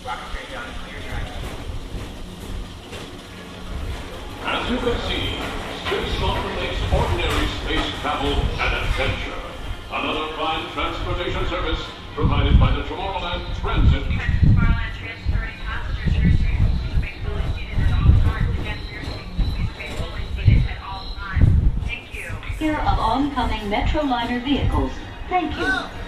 As you can see, Space Mountain makes ordinary space travel an adventure. Another fine transportation service provided by the Tomorrowland Transit. Tomorrowland transferring passengers here soon. Please remain fully seated at all times. Again, for your safety, please remain fully seated at all times. Thank you. Clear of oncoming Metroliner vehicles. Thank you.